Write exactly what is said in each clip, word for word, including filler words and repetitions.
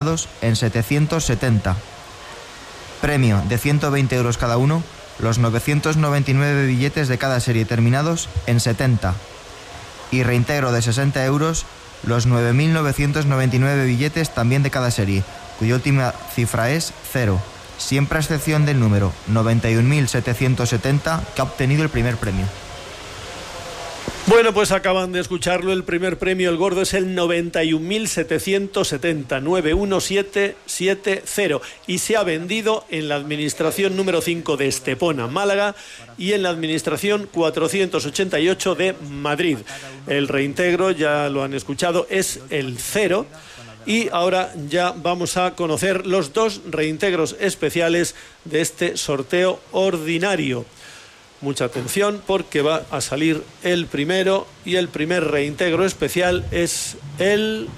terminados en setecientos setenta. Premio de ciento veinte euros cada uno, los novecientos noventa y nueve billetes de cada serie terminados en setenta. Y reintegro de sesenta euros, los nueve mil novecientos noventa y nueve billetes también de cada serie, cuya última cifra es cero, siempre a excepción del número noventa y un mil setecientos setenta que ha obtenido el primer premio. Bueno, pues acaban de escucharlo, el primer premio, el gordo, es el noventa y un mil setecientos setenta, nueve uno siete siete cero, y se ha vendido en la administración número cinco de Estepona, Málaga, y en la administración cuatrocientos ochenta y ocho de Madrid. El reintegro, ya lo han escuchado, es el cero. Y ahora ya vamos a conocer los dos reintegros especiales de este sorteo ordinario. Mucha atención porque va a salir el primero, y el primer reintegro especial es el...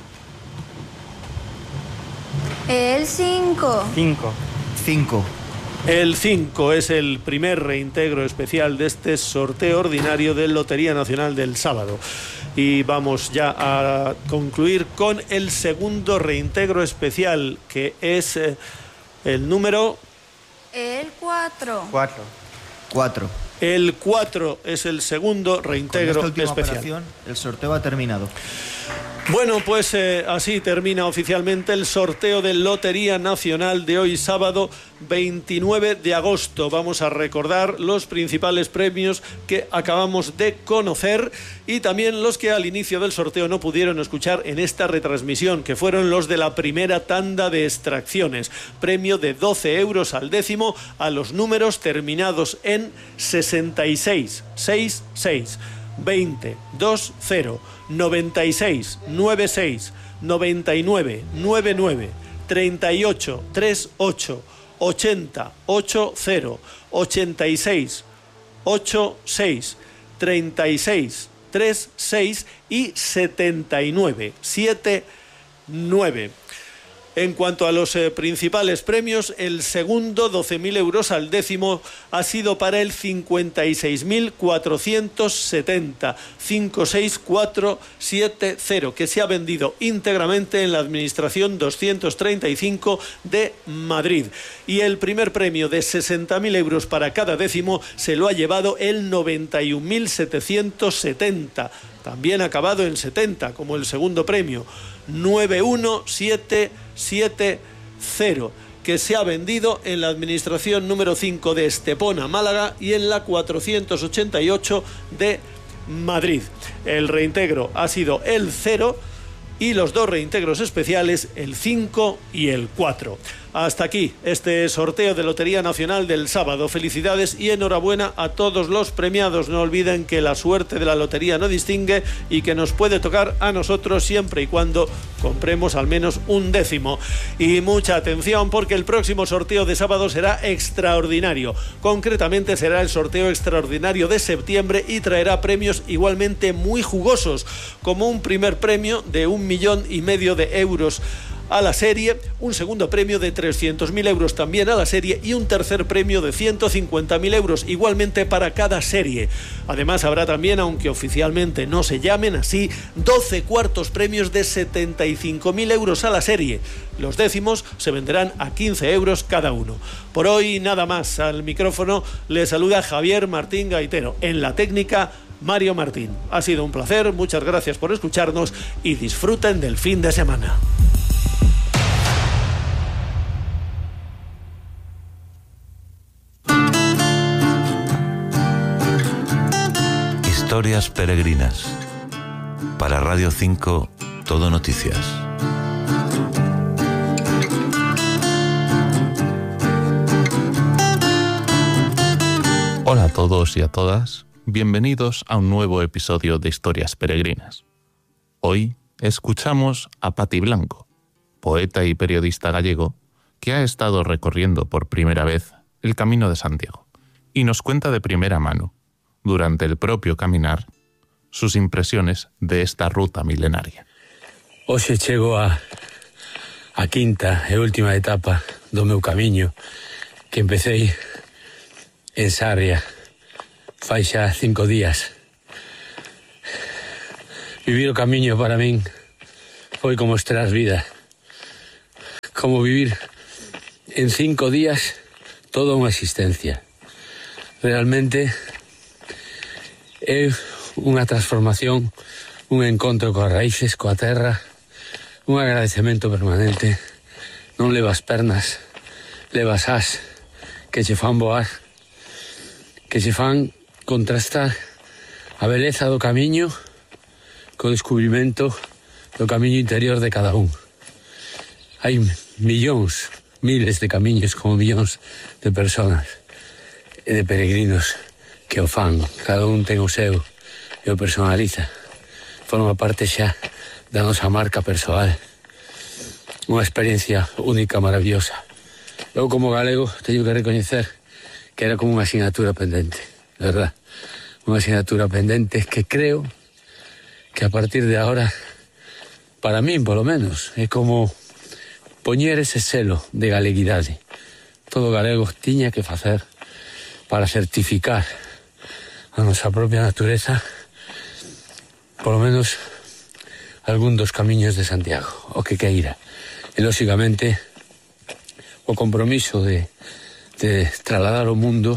El cinco. cinco. cinco. El cinco es el primer reintegro especial de este sorteo ordinario de Lotería Nacional del sábado. Y vamos ya a concluir con el segundo reintegro especial, que es eh, el número... El cuatro. cuatro. cuatro. El cuatro es el segundo reintegro Con esta última especial. operación, el sorteo ha terminado. Bueno, pues eh, así termina oficialmente el sorteo de Lotería Nacional de hoy sábado veintinueve de agosto. Vamos a recordar los principales premios que acabamos de conocer y también los que al inicio del sorteo no pudieron escuchar en esta retransmisión, que fueron los de la primera tanda de extracciones. Premio de doce euros al décimo a los números terminados en sesenta y seis, sesenta y seis, veinte, veinte, noventa y seis, noventa y seis, noventa y nueve, noventa y nueve, treinta y ocho, treinta y ocho, ochenta, ochenta, ochenta y seis, ochenta y seis, treinta y seis, treinta y seis y setenta y nueve, setenta y nueve. En cuanto a los eh, principales premios, el segundo, doce mil euros al décimo, ha sido para el cincuenta y seis mil cuatrocientos setenta, cinco seis cuatro siete cero, que se ha vendido íntegramente en la administración doscientos treinta y cinco de Madrid. Y el primer premio de sesenta mil euros para cada décimo se lo ha llevado el noventa y un mil setecientos setenta, también acabado en setenta, como el segundo premio, nueve uno siete siete cero, que se ha vendido en la administración número cinco de Estepona, Málaga, y en la cuatrocientos ochenta y ocho de Madrid. El reintegro ha sido el cero y los dos reintegros especiales, el cinco y el cuatro. Hasta aquí este sorteo de Lotería Nacional del sábado. Felicidades y enhorabuena a todos los premiados. No olviden que la suerte de la lotería no distingue y que nos puede tocar a nosotros siempre y cuando compremos al menos un décimo. Y mucha atención, porque el próximo sorteo de sábado será extraordinario. Concretamente será el sorteo extraordinario de septiembre y traerá premios igualmente muy jugosos, como un primer premio de un millón y medio de euros a la serie, un segundo premio de trescientos mil euros también a la serie y un tercer premio de ciento cincuenta mil euros igualmente para cada serie. Además habrá también, aunque oficialmente no se llamen así, doce cuartos premios de setenta y cinco mil euros a la serie. Los décimos se venderán a quince euros cada uno. Por hoy nada más. Al micrófono le saluda Javier Martín Gaitero. En la técnica, Mario Martín. Ha sido un placer, muchas gracias por escucharnos y disfruten del fin de semana. Historias peregrinas. Para Radio cinco, Todo Noticias. Hola a todos y a todas. Bienvenidos a un nuevo episodio de Historias peregrinas. Hoy escuchamos a Pati Blanco, poeta y periodista gallego, que ha estado recorriendo por primera vez el Camino de Santiago y nos cuenta de primera mano, durante el propio caminar, sus impresiones de esta ruta milenaria. Hoxe chego a, a quinta e última etapa do meu camiño, que empecé en Sarria fai xa cinco días. Vivir o camiño para min foi como estrear vida. como vivir en cinco días toda unha existencia. Realmente é unha transformación, un encontro coas raíces, coa terra, un agradecemento permanente. Non levas pernas, levas as que che fan voar, que che fan contrastar a beleza do camiño co descubrimento do camiño interior de cada un. Hai millóns, miles de camiños como millóns de personas e de peregrinos que o fan. Cada un ten o seu e o personaliza. Forma parte xa da nosa marca persoal. Unha experiencia única, maravillosa. Eu como galego teño que recoñecer que era como unha asignatura pendente, de verdad. Unha asignatura pendente que creo que a partir de ahora, para min polo menos, é como poñer ese selo de galeguidade. Todo galego tiña que facer para certificar a nosa propia natureza, polo menos algún dos camiños de Santiago, o que queira. E, lóxicamente, o compromiso de, de trasladar ao mundo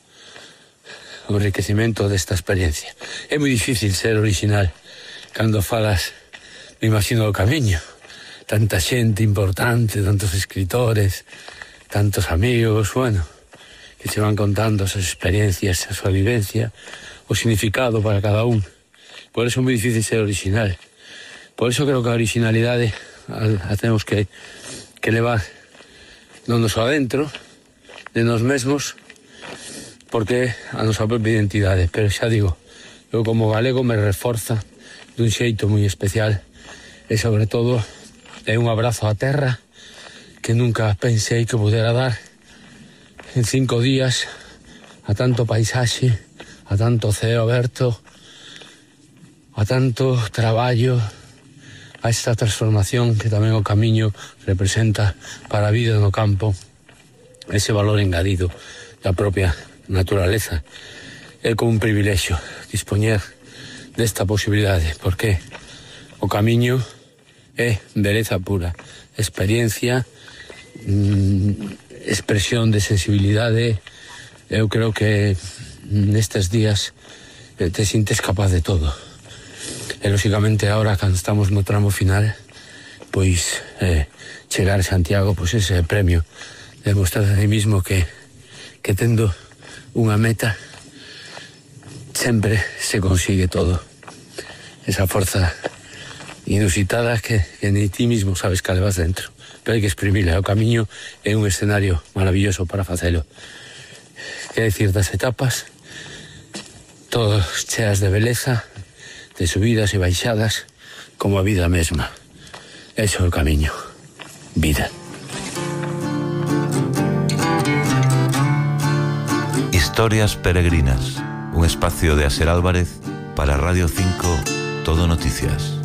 o enriquecimento desta experiencia. É moi difícil ser original cando falas, me imagino, do camiño. Tanta xente importante, tantos escritores, tantos amigos, bueno, que se van contando as experiencias, a súa vivencia, o significado para cada un. Por eso é moi difícil ser original. Por eso creo que a originalidade a temos que, que levar non noso adentro, de nos mesmos, porque a nosa propia identidade. Pero xa digo, eu como galego me reforza dun xeito moi especial e sobre todo é un abrazo á terra que nunca pensei que pudera dar en cinco días, a tanto paisaxe, a tanto ceo aberto, a tanto traballo, a esta transformación que tamén o camiño representa para a vida no campo, ese valor engadido da propia naturaleza. É como un privilexio dispoñer desta posibilidade, porque o camiño é beleza pura, experiencia, mmm, expresión de sensibilidade. Eu creo que nestes días te sintes capaz de todo. E, lóxicamente, agora, cando estamos no tramo final, pois eh, chegar a Santiago, pois ese premio, demostrar a mí mismo que, que tendo unha meta sempre se consigue todo. Esa forza inusitada que, que ni ti mismo sabes que levas dentro, pero hai que exprimila. O camiño é un escenario maravilloso para facelo. Que decir das etapas, todas cheas de beleza, de subidas e baixadas, como a vida mesma. Eso é o camiño. Vida. Historias peregrinas, un espacio de Aser Álvarez para Radio cinco Todo Noticias.